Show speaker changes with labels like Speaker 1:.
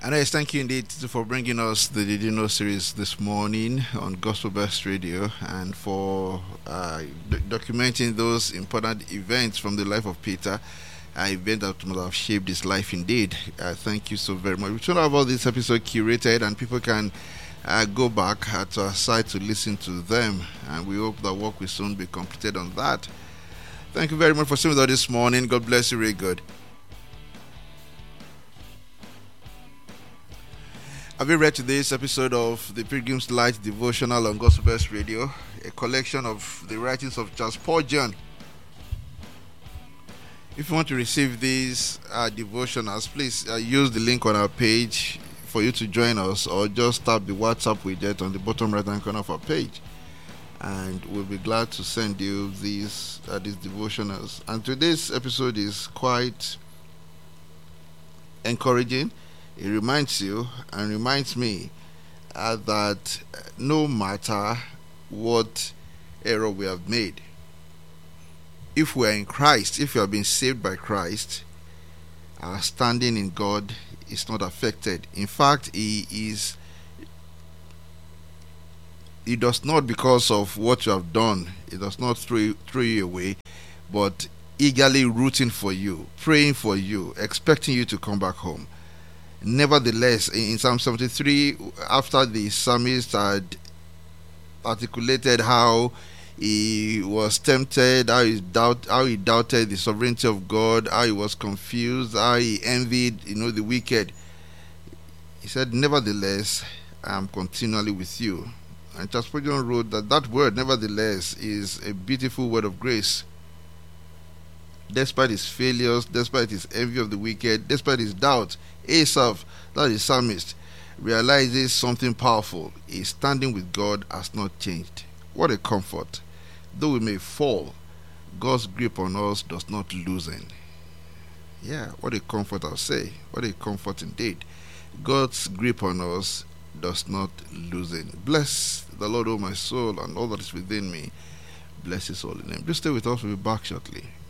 Speaker 1: And yes, thank you indeed for bringing us the Did You Know series this morning on Gospel Best Radio and for documenting those important events from the life of Peter, an event that must have shaped his life indeed. Thank you so very much. We should have all this episode curated and people can go back to our site to listen to them. And we hope that work will soon be completed on that. Thank you very much for staying with us this morning. God bless you, really good. Have you read today's episode of the Pilgrim's Light devotional on Gospel Best Radio, a collection of the writings of Charles Spurgeon? If you want to receive these devotionals, please use the link on our page for you to join us, or just tap the WhatsApp widget on the bottom right hand corner of our page, and we'll be glad to send you these devotionals. And today's episode is quite encouraging. It reminds you and reminds me that no matter what error we have made, if we are in Christ, if we have been saved by Christ, our standing in God is not affected. In fact, He does not, because of what you have done, He does not throw you away, but eagerly rooting for you, praying for you, expecting you to come back home. Nevertheless, in Psalm 73, after the psalmist had articulated how he was tempted, how he doubted the sovereignty of God, how he was confused, how he envied, the wicked, he said, "Nevertheless, I am continually with you." And Charles Spurgeon wrote that word, "nevertheless," is a beautiful word of grace. Despite his failures, despite his envy of the wicked, despite his doubt, Asaph, that is psalmist, realizes something powerful. His standing with God has not changed. What a comfort. Though we may fall, God's grip on us does not loosen. Yeah, what a comfort, I'll say. What a comfort indeed. God's grip on us does not loosen. Bless the Lord, O my soul, and all that is within me. Bless His holy name. Just stay with us. We'll be back shortly.